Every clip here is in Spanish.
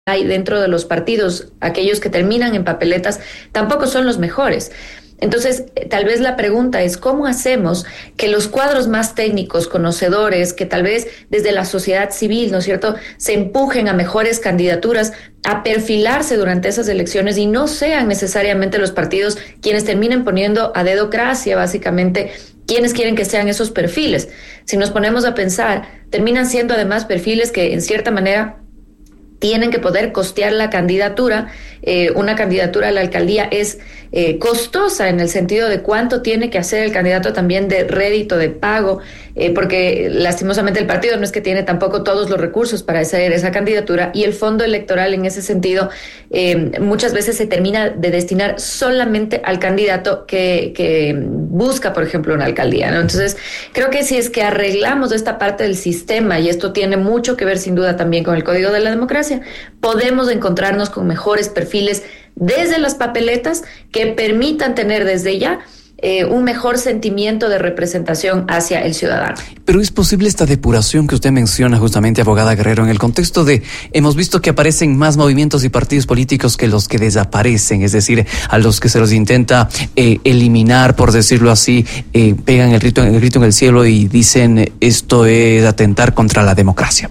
hay dentro de los partidos, aquellos que terminan en papeletas, tampoco son los mejores. Entonces, tal vez la pregunta es, ¿cómo hacemos que los cuadros más técnicos, conocedores, que tal vez desde la sociedad civil, ¿no es cierto?, se empujen a mejores candidaturas, a perfilarse durante esas elecciones y no sean necesariamente los partidos quienes terminen poniendo a dedocracia, básicamente, quienes quieren que sean esos perfiles? Si nos ponemos a pensar, terminan siendo además perfiles que en cierta manera tienen que poder costear la candidatura. Una candidatura a la alcaldía es costosa en el sentido de cuánto tiene que hacer el candidato también de rédito de pago, porque lastimosamente el partido no es que tiene tampoco todos los recursos para hacer esa candidatura, y el fondo electoral en ese sentido muchas veces se termina de destinar solamente al candidato que busca, por ejemplo, una alcaldía, ¿no? Entonces, creo que si es que arreglamos esta parte del sistema, y esto tiene mucho que ver sin duda también con el Código de la Democracia, podemos encontrarnos con mejores perfiles desde las papeletas que permitan tener desde ya un mejor sentimiento de representación hacia el ciudadano. Pero es posible esta depuración que usted menciona justamente, abogada Guerrero, en el contexto de, hemos visto que aparecen más movimientos y partidos políticos que los que desaparecen, es decir, a los que se los intenta eliminar, por decirlo así, pegan el grito en el cielo y dicen esto es atentar contra la democracia.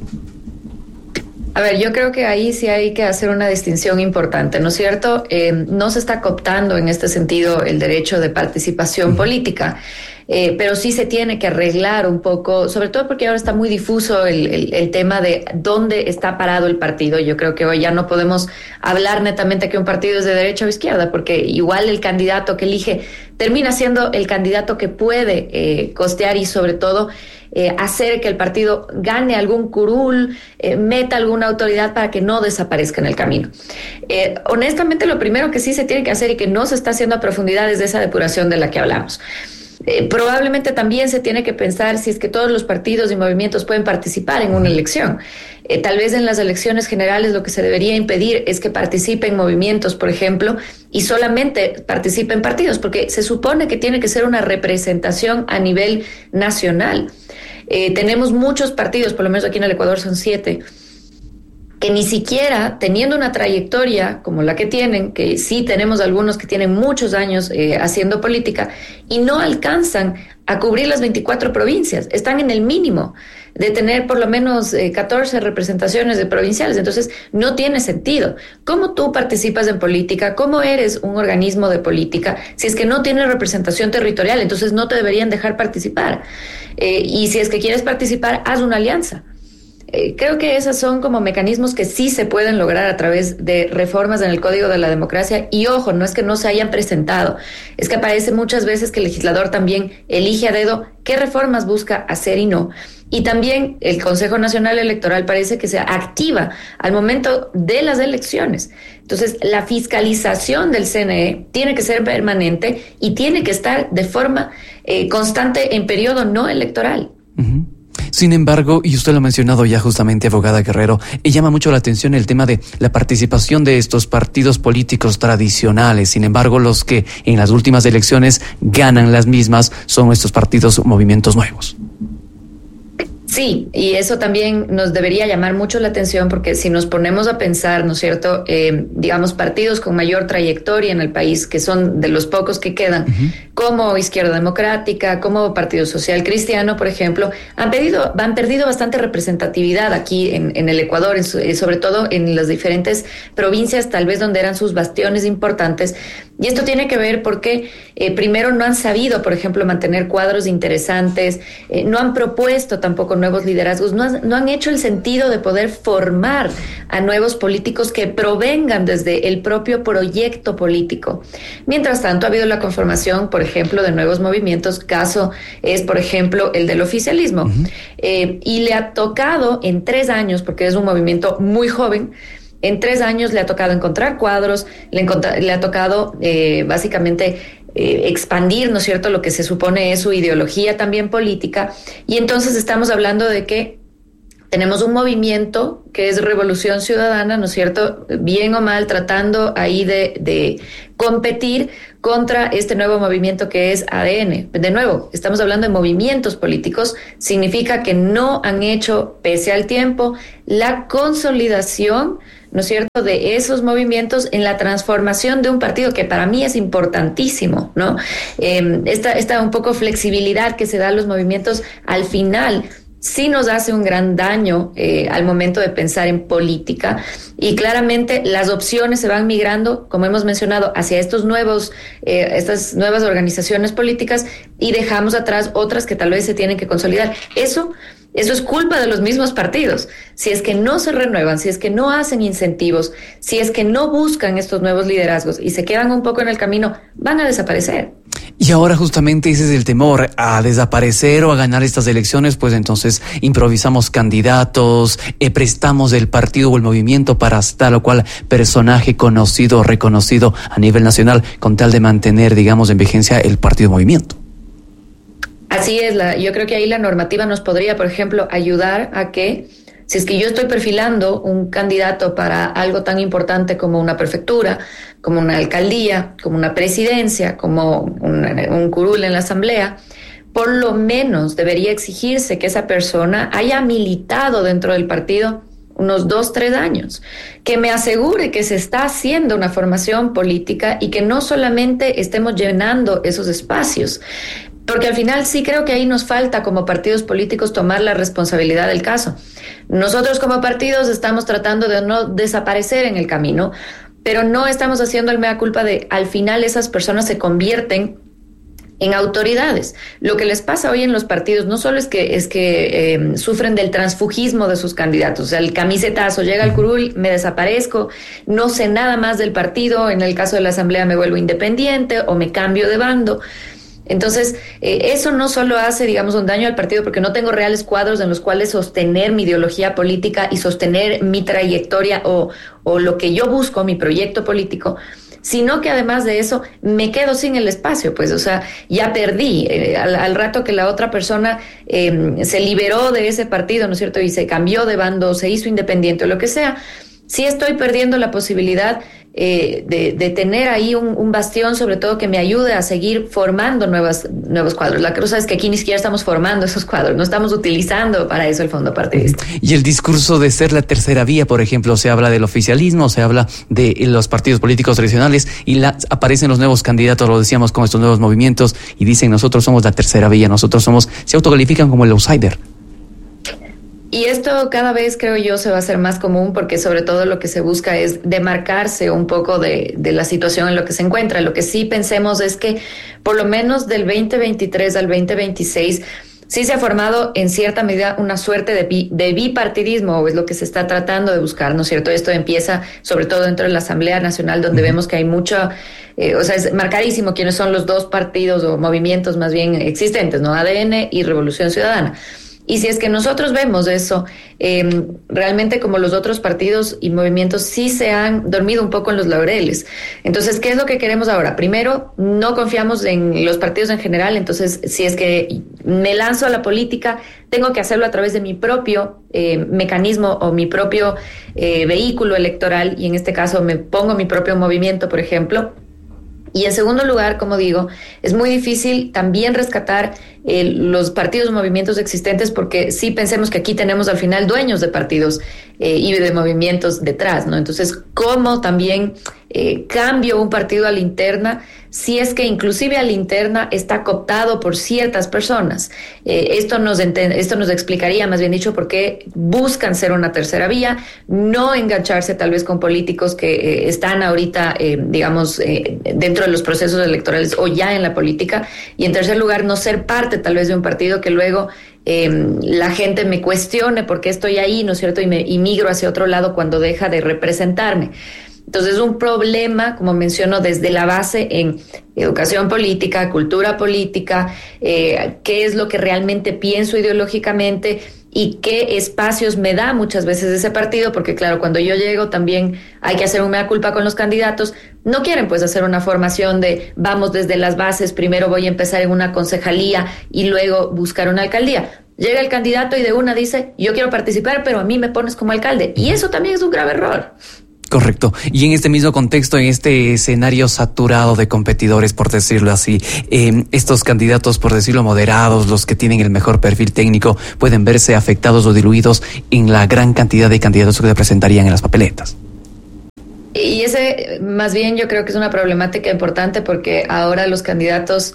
A ver, yo creo que ahí sí hay que hacer una distinción importante, ¿no es cierto? No se está cooptando en este sentido el derecho de participación política, pero sí se tiene que arreglar un poco, sobre todo porque ahora está muy difuso el tema de dónde está parado el partido. Yo creo que hoy ya no podemos hablar netamente que un partido es de derecha o izquierda, porque igual el candidato que elige termina siendo el candidato que puede costear y sobre todo hacer que el partido gane algún curul, meta alguna autoridad para que no desaparezca en el camino. Honestamente, lo primero que sí se tiene que hacer y que no se está haciendo a profundidad es de esa depuración de la que hablamos. Probablemente también se tiene que pensar si es que todos los partidos y movimientos pueden participar en una elección. Tal vez en las elecciones generales lo que se debería impedir es que participen movimientos, por ejemplo, y solamente participen partidos, porque se supone que tiene que ser una representación a nivel nacional. Tenemos muchos partidos, por lo menos aquí en el Ecuador son 7, que ni siquiera teniendo una trayectoria como la que tienen, que sí tenemos algunos que tienen muchos años haciendo política, y no alcanzan a cubrir las 24 provincias, están en el mínimo de tener por lo menos 14 representaciones de provinciales. Entonces no tiene sentido. ¿Cómo tú participas en política? ¿Cómo eres un organismo de política si es que no tienes representación territorial? Entonces no te deberían dejar participar. Y si es que quieres participar, haz una alianza. Creo que esos son como mecanismos que sí se pueden lograr a través de reformas en el Código de la Democracia. Y ojo, no es que no se hayan presentado, es que aparece muchas veces que el legislador también elige a dedo qué reformas busca hacer y no. Y también el Consejo Nacional Electoral parece que se activa al momento de las elecciones. Entonces, la fiscalización del CNE tiene que ser permanente y tiene que estar de forma constante en periodo no electoral. Uh-huh. Sin embargo, y usted lo ha mencionado ya justamente, abogada Guerrero, llama mucho la atención el tema de la participación de estos partidos políticos tradicionales. Sin embargo, los que en las últimas elecciones ganan las mismas son estos partidos, movimientos nuevos. Sí, y eso también nos debería llamar mucho la atención, porque si nos ponemos a pensar, ¿no es cierto?, digamos, partidos con mayor trayectoria en el país, que son de los pocos que quedan, como Izquierda Democrática, como Partido Social Cristiano, por ejemplo, han perdido bastante representatividad aquí en el Ecuador, sobre todo en las diferentes provincias, tal vez donde eran sus bastiones importantes. Y esto tiene que ver porque primero no han sabido, por ejemplo, mantener cuadros interesantes, no han propuesto tampoco nuevos liderazgos, no han hecho el sentido de poder formar a nuevos políticos que provengan desde el propio proyecto político. Mientras tanto, ha habido la conformación, por ejemplo, de nuevos movimientos. Caso es, por ejemplo, el del oficialismo. Uh-huh. Y le ha tocado en 3 años, porque es un movimiento muy joven, en 3 años le ha tocado encontrar cuadros, le ha tocado básicamente expandir, ¿no es cierto?, lo que se supone es su ideología también política. Y entonces estamos hablando de que tenemos un movimiento que es Revolución Ciudadana, ¿no es cierto?, bien o mal, tratando ahí de competir contra este nuevo movimiento que es ADN. De nuevo, estamos hablando de movimientos políticos, significa que no han hecho, pese al tiempo, la consolidación ¿no es cierto?, de esos movimientos en la transformación de un partido que para mí es importantísimo, ¿no? Esta un poco flexibilidad que se da a los movimientos al final sí nos hace un gran daño al momento de pensar en política, y claramente las opciones se van migrando, como hemos mencionado, hacia estas nuevas organizaciones políticas, y dejamos atrás otras que tal vez se tienen que consolidar. Eso es culpa de los mismos partidos. Si es que no se renuevan, si es que no hacen incentivos, si es que no buscan estos nuevos liderazgos y se quedan un poco en el camino, van a desaparecer. Y ahora justamente ese es el temor, a desaparecer o a ganar estas elecciones, pues entonces improvisamos candidatos, prestamos el partido o el movimiento para tal o cual personaje conocido o reconocido a nivel nacional, con tal de mantener, digamos, en vigencia el partido o movimiento. Así es, yo creo que ahí la normativa nos podría, por ejemplo, ayudar a que, si es que yo estoy perfilando un candidato para algo tan importante como una prefectura, como una alcaldía, como una presidencia, como un curul en la asamblea, por lo menos debería exigirse que esa persona haya militado dentro del partido unos 2-3 años, que me asegure que se está haciendo una formación política y que no solamente estemos llenando esos espacios. Porque al final sí creo que ahí nos falta como partidos políticos tomar la responsabilidad del caso. Nosotros como partidos estamos tratando de no desaparecer en el camino, pero no estamos haciendo el mea culpa de al final esas personas se convierten en autoridades. Lo que les pasa hoy en los partidos no solo es que sufren del transfugismo de sus candidatos, o sea, el camisetazo, llega el curul, me desaparezco, no sé nada más del partido, en el caso de la asamblea me vuelvo independiente o me cambio de bando. Entonces, eso no solo hace, digamos, un daño al partido porque no tengo reales cuadros en los cuales sostener mi ideología política y sostener mi trayectoria o lo que yo busco, mi proyecto político, sino que además de eso me quedo sin el espacio, pues, o sea, ya perdí al rato que la otra persona se liberó de ese partido, ¿no es cierto?, y se cambió de bando, se hizo independiente o lo que sea. Sí estoy perdiendo la posibilidad de tener ahí un bastión, sobre todo que me ayude a seguir formando nuevos cuadros. La cosa es que aquí ni siquiera estamos formando esos cuadros, no estamos utilizando para eso el fondo partidista. Y el discurso de ser la tercera vía, por ejemplo, se habla del oficialismo, se habla de los partidos políticos tradicionales y aparecen los nuevos candidatos, lo decíamos, con estos nuevos movimientos y dicen nosotros somos la tercera vía, se autocalifican como el outsider. Y esto cada vez, creo yo, se va a hacer más común porque sobre todo lo que se busca es demarcarse un poco de la situación en la que se encuentra. Lo que sí pensemos es que por lo menos del 2023 al 2026 sí se ha formado en cierta medida una suerte de bipartidismo, o es lo que se está tratando de buscar, ¿no es cierto? Esto empieza sobre todo dentro de la Asamblea Nacional, donde vemos que hay mucho, es marcadísimo quiénes son los dos partidos o movimientos más bien existentes, ¿no? ADN y Revolución Ciudadana. Y si es que nosotros vemos eso, realmente como los otros partidos y movimientos sí se han dormido un poco en los laureles. Entonces, ¿qué es lo que queremos ahora? Primero, no confiamos en los partidos en general, entonces si es que me lanzo a la política, tengo que hacerlo a través de mi propio mecanismo o mi propio vehículo electoral, y en este caso me pongo mi propio movimiento, por ejemplo. Y en segundo lugar, como digo, es muy difícil también rescatar los partidos o movimientos existentes porque sí pensemos que aquí tenemos al final dueños de partidos y de movimientos detrás, ¿no? Entonces, ¿cómo también cambio un partido a la interna si es que inclusive a la interna está cooptado por ciertas personas? Esto nos explicaría, más bien dicho, por qué buscan ser una tercera vía, no engancharse tal vez con políticos que están ahorita, dentro de los procesos electorales o ya en la política, y en tercer lugar, no ser parte tal vez de un partido que luego la gente me cuestione por qué estoy ahí, ¿no es cierto? Y migro hacia otro lado cuando deja de representarme. Entonces, un problema, como menciono, desde la base en educación política, cultura política, qué es lo que realmente pienso ideológicamente y qué espacios me da muchas veces ese partido, porque claro, cuando yo llego también hay que hacer un mea culpa con los candidatos. No quieren pues hacer una formación de vamos desde las bases, primero voy a empezar en una concejalía y luego buscar una alcaldía. Llega el candidato y de una dice, yo quiero participar, pero a mí me pones como alcalde. Y eso también es un grave error. Correcto. Y en este mismo contexto, en este escenario saturado de competidores, por decirlo así, estos candidatos, por decirlo moderados, los que tienen el mejor perfil técnico, pueden verse afectados o diluidos en la gran cantidad de candidatos que se presentarían en las papeletas. Y ese, más bien, yo creo que es una problemática importante porque ahora los candidatos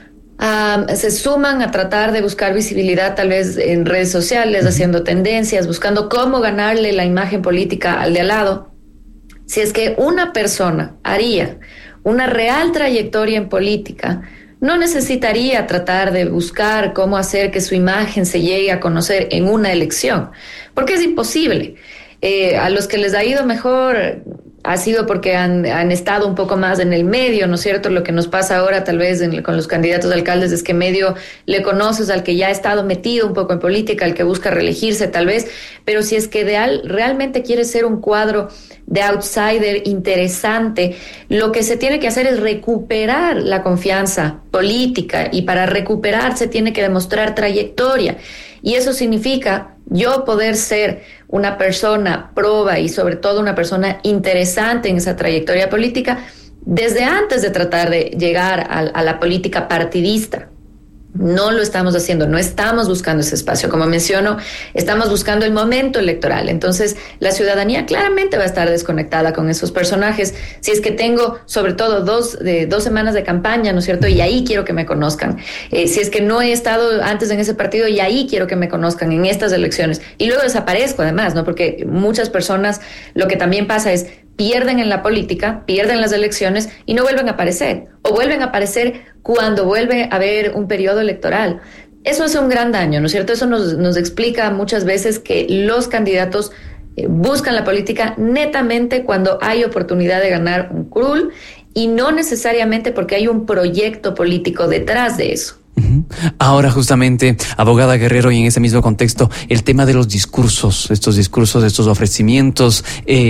se suman a tratar de buscar visibilidad tal vez en redes sociales, haciendo tendencias, buscando cómo ganarle la imagen política al de al lado. Si es que una persona haría una real trayectoria en política, no necesitaría tratar de buscar cómo hacer que su imagen se llegue a conocer en una elección, porque es imposible. A los que les ha ido mejor ha sido porque han estado un poco más en el medio, ¿no es cierto? Lo que nos pasa ahora tal vez con los candidatos a alcaldes es que medio le conoces al que ya ha estado metido un poco en política, al que busca reelegirse tal vez, pero si es que realmente quiere ser un cuadro de outsider interesante, lo que se tiene que hacer es recuperar la confianza política, y para recuperar se tiene que demostrar trayectoria, y eso significa yo poder ser una persona proba y sobre todo una persona interesante en esa trayectoria política desde antes de tratar de llegar a la política partidista. No lo estamos haciendo, no estamos buscando ese espacio. Como menciono, estamos buscando el momento electoral. Entonces, la ciudadanía claramente va a estar desconectada con esos personajes. Si es que tengo, sobre todo, dos semanas de campaña, ¿no es cierto? Y ahí quiero que me conozcan. Si es que no he estado antes en ese partido, y ahí quiero que me conozcan en estas elecciones. Y luego desaparezco, además, ¿no? Porque muchas personas, lo que también pasa es, pierden en la política, pierden las elecciones y no vuelven a aparecer, o vuelven a aparecer cuando vuelve a haber un periodo electoral. Eso hace un gran daño, ¿no es cierto? Eso nos explica muchas veces que los candidatos buscan la política netamente cuando hay oportunidad de ganar un curul, y no necesariamente porque hay un proyecto político detrás de eso. Ahora, justamente, abogada Guerrero, y en ese mismo contexto, el tema de los discursos, estos ofrecimientos,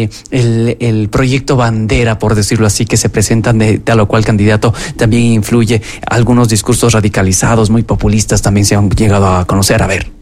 el proyecto bandera, por decirlo así, que se presentan de tal o cual candidato, también influye. Algunos discursos radicalizados, muy populistas, también se han llegado a conocer.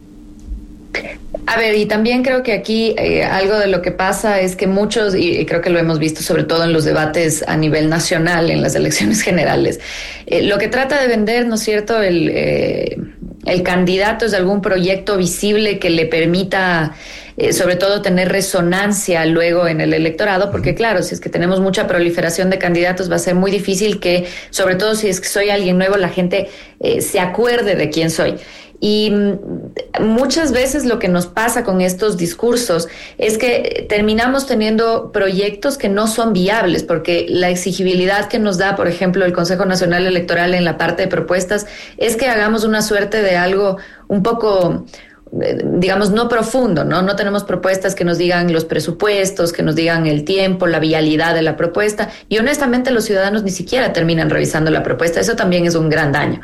A ver, y también creo que aquí algo de lo que pasa es que muchos, y creo que lo hemos visto sobre todo en los debates a nivel nacional, en las elecciones generales, lo que trata de vender, ¿no es cierto?, el candidato es algún proyecto visible que le permita, sobre todo, tener resonancia luego en el electorado, porque claro, si es que tenemos mucha proliferación de candidatos, va a ser muy difícil que, sobre todo si es que soy alguien nuevo, la gente se acuerde de quién soy. Y muchas veces lo que nos pasa con estos discursos es que terminamos teniendo proyectos que no son viables, porque la exigibilidad que nos da, por ejemplo, el Consejo Nacional Electoral en la parte de propuestas es que hagamos una suerte de algo un poco, digamos, no profundo, ¿no? No tenemos propuestas que nos digan los presupuestos, que nos digan el tiempo, la vialidad de la propuesta, y honestamente los ciudadanos ni siquiera terminan revisando la propuesta. Eso también es un gran daño.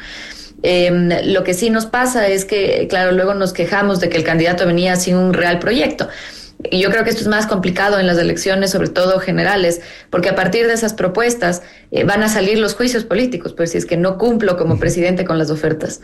Lo que sí nos pasa es que, claro, luego nos quejamos de que el candidato venía sin un real proyecto. Y yo creo que esto es más complicado en las elecciones, sobre todo generales, porque a partir de esas propuestas van a salir los juicios políticos, pues si es que no cumplo como presidente con las ofertas.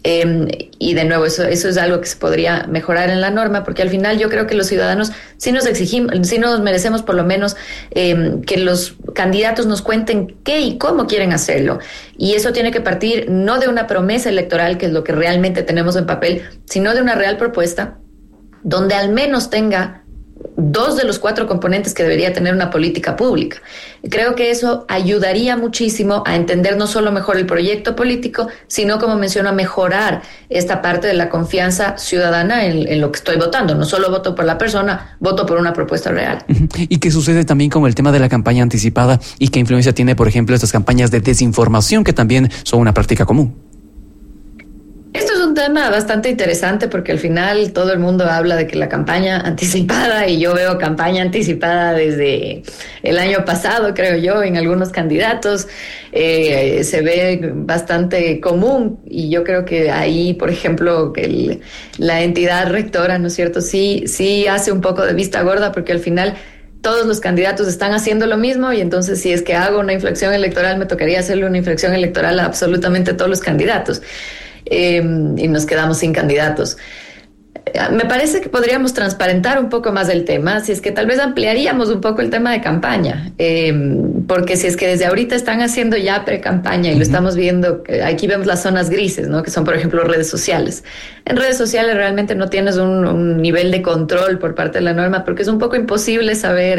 Y de nuevo, eso es algo que se podría mejorar en la norma, porque al final yo creo que los ciudadanos sí nos exigimos, sí nos merecemos por lo menos que los candidatos nos cuenten qué y cómo quieren hacerlo. Y eso tiene que partir no de una promesa electoral, que es lo que realmente tenemos en papel, sino de una real propuesta donde al menos tenga 2 de los 4 componentes que debería tener una política pública. Creo que eso ayudaría muchísimo a entender no solo mejor el proyecto político, sino, como menciono, a mejorar esta parte de la confianza ciudadana en lo que estoy votando. No solo voto por la persona, voto por una propuesta real. ¿Y qué sucede también con el tema de la campaña anticipada? ¿Y qué influencia tiene, por ejemplo, estas campañas de desinformación, que también son una práctica común? Esto es un tema bastante interesante, porque al final todo el mundo habla de que la campaña anticipada, y yo veo campaña anticipada desde el año pasado, creo yo, en algunos candidatos, se ve bastante común, y yo creo que ahí, por ejemplo, la entidad rectora, ¿no es cierto?, sí hace un poco de vista gorda, porque al final todos los candidatos están haciendo lo mismo, y entonces si es que hago una infracción electoral, me tocaría hacerle una infracción electoral a absolutamente todos los candidatos. Y nos quedamos sin candidatos. Me parece que podríamos transparentar un poco más el tema, si es que tal vez ampliaríamos un poco el tema de campaña, porque si es que desde ahorita están haciendo ya pre-campaña, y lo estamos viendo, aquí vemos las zonas grises, ¿no?, que son, por ejemplo, redes sociales. En redes sociales realmente no tienes un nivel de control por parte de la norma, porque es un poco imposible saber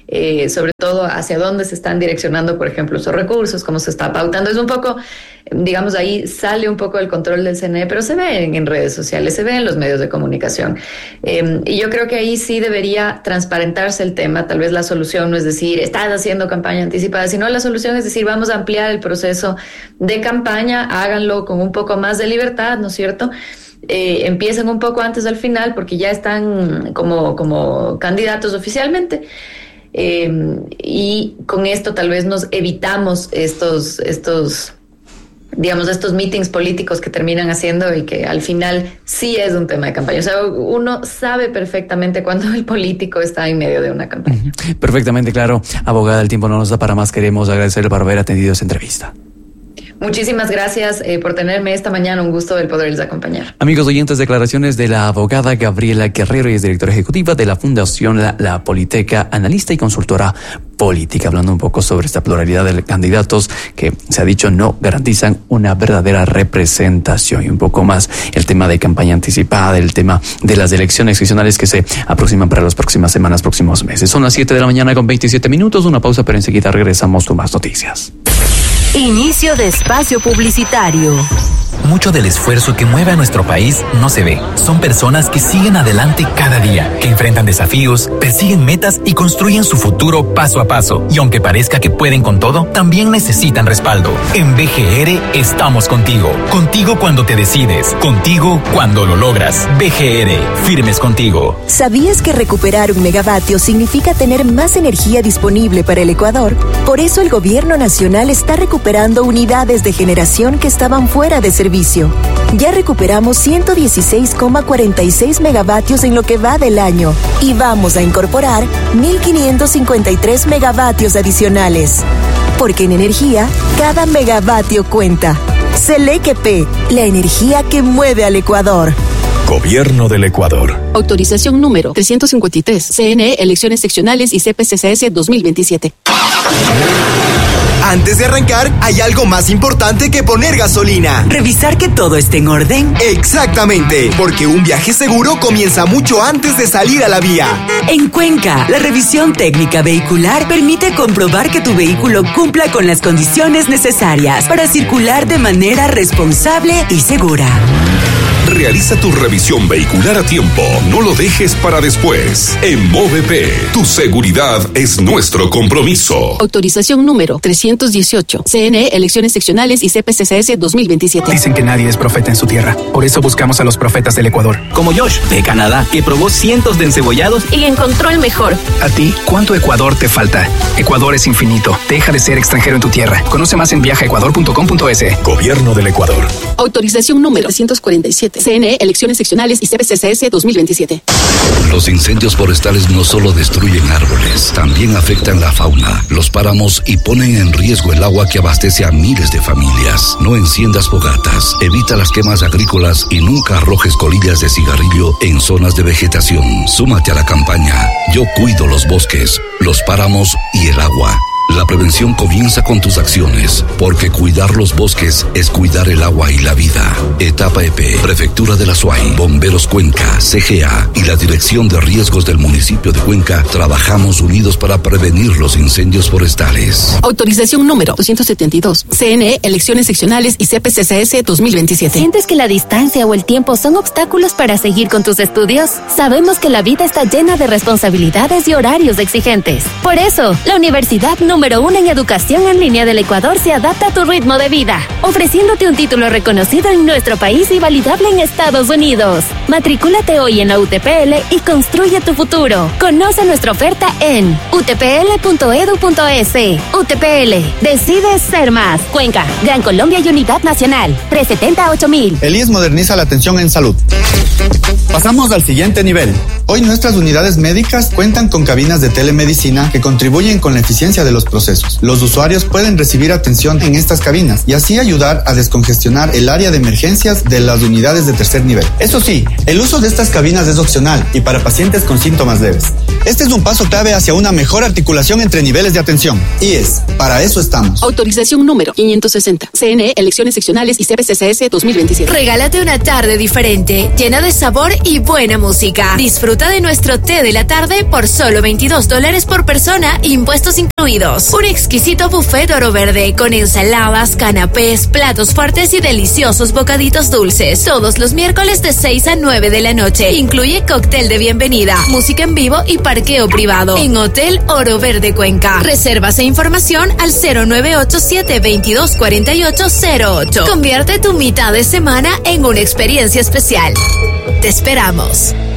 sobre todo hacia dónde se están direccionando, por ejemplo, esos recursos, cómo se está pautando. Es un poco, digamos, ahí sale un poco el control del CNE, pero se ve en redes sociales, se ve en los medios de comunicación. Y yo creo que ahí sí debería transparentarse el tema. Tal vez la solución no es decir, estás haciendo campaña anticipada, sino la solución es decir, vamos a ampliar el proceso de campaña, háganlo con un poco más de libertad, ¿no es cierto? Empiecen un poco antes del final porque ya están como candidatos oficialmente. Y con esto tal vez nos evitamos estos meetings políticos que terminan haciendo y que al final sí es un tema de campaña. O sea, uno sabe perfectamente cuando el político está en medio de una campaña. Perfectamente claro. Abogada, el tiempo no nos da para más. Queremos agradecerle por haber atendido esta entrevista. Muchísimas gracias por tenerme esta mañana. Un gusto el poderles acompañar. Amigos oyentes, declaraciones de la abogada Gabriela Guerrero, y es directora ejecutiva de la Fundación La Politeca, analista y consultora política, hablando un poco sobre esta pluralidad de candidatos que se ha dicho no garantizan una verdadera representación, y un poco más el tema de campaña anticipada, el tema de las elecciones seccionales que se aproximan para las próximas semanas, próximos meses. Son las 7 de la mañana con 27 minutos, una pausa, pero enseguida regresamos con más noticias. Inicio de espacio publicitario. Mucho del esfuerzo que mueve a nuestro país no se ve. Son personas que siguen adelante cada día, que enfrentan desafíos, persiguen metas y construyen su futuro paso a paso. Y aunque parezca que pueden con todo, también necesitan respaldo. En BGR estamos contigo. Contigo cuando te decides. Contigo cuando lo logras. BGR, firmes contigo. ¿Sabías que recuperar 1 megavatio significa tener más energía disponible para el Ecuador? Por eso el Gobierno Nacional está recuperando unidades de generación que estaban fuera de servicio. Ya recuperamos 116,46 megavatios en lo que va del año y vamos a incorporar 1.553 megavatios adicionales. Porque en energía, cada megavatio cuenta. Selequep, la energía que mueve al Ecuador. Gobierno del Ecuador. Autorización número 353. CNE, elecciones seccionales y CPCCS 2027. Antes de arrancar, hay algo más importante que poner gasolina. ¿Revisar que todo esté en orden? Exactamente, porque un viaje seguro comienza mucho antes de salir a la vía. En Cuenca, la revisión técnica vehicular permite comprobar que tu vehículo cumpla con las condiciones necesarias para circular de manera responsable y segura. Realiza tu revisión vehicular a tiempo. No lo dejes para después. En MOVEP, tu seguridad es nuestro compromiso. Autorización número 318. CNE, elecciones seccionales y CPCCS 2027. Dicen que nadie es profeta en su tierra. Por eso buscamos a los profetas del Ecuador. Como Josh, de Canadá, que probó cientos de encebollados y encontró el mejor. A ti, ¿cuánto Ecuador te falta? Ecuador es infinito. Deja de ser extranjero en tu tierra. Conoce más en viajaecuador.com.es. Gobierno del Ecuador. Autorización número 347. CNE, elecciones seccionales y CPCCS 2027. Los incendios forestales no solo destruyen árboles, también afectan la fauna, los páramos y ponen en riesgo el agua que abastece a miles de familias. No enciendas fogatas, evita las quemas agrícolas y nunca arrojes colillas de cigarrillo en zonas de vegetación. Súmate a la campaña Yo cuido los bosques, los páramos y el agua. La prevención comienza con tus acciones, porque cuidar los bosques es cuidar el agua y la vida. Etapa EP, Prefectura de la SUAY, Bomberos Cuenca, CGA y la Dirección de Riesgos del municipio de Cuenca trabajamos unidos para prevenir los incendios forestales. Autorización número 272. CNE, elecciones seccionales y CPCCS 2027. ¿Sientes que la distancia o el tiempo son obstáculos para seguir con tus estudios? Sabemos que la vida está llena de responsabilidades y horarios exigentes. Por eso, la Universidad número 1 en educación en línea del Ecuador se adapta a tu ritmo de vida, ofreciéndote un título reconocido en nuestro país y validable en Estados Unidos. Matricúlate hoy en la UTPL y construye tu futuro. Conoce nuestra oferta en utpl.edu.es. UTPL, decides ser más. Cuenca, Gran Colombia y Unidad Nacional, 370-8000. El IES moderniza la atención en salud. Pasamos al siguiente nivel. Hoy nuestras unidades médicas cuentan con cabinas de telemedicina que contribuyen con la eficiencia de los los procesos. Los usuarios pueden recibir atención en estas cabinas y así ayudar a descongestionar el área de emergencias de las unidades de tercer nivel. Eso sí, el uso de estas cabinas es opcional y para pacientes con síntomas leves. Este es un paso clave hacia una mejor articulación entre niveles de atención. IES, para eso estamos. Autorización número 560. CNE, elecciones seccionales y CPCCS 2027. Regálate una tarde diferente, llena de sabor y buena música. Disfruta de nuestro té de la tarde por solo $22 por persona, impuestos incluidos. Un exquisito buffet Oro Verde con ensaladas, canapés, platos fuertes y deliciosos bocaditos dulces. Todos los miércoles de 6 a 9 de la noche. Incluye cóctel de bienvenida, música en vivo y parqueo privado en Hotel Oro Verde Cuenca. Reservas e información al 0987-224808. Convierte tu mitad de semana en una experiencia especial. Te esperamos.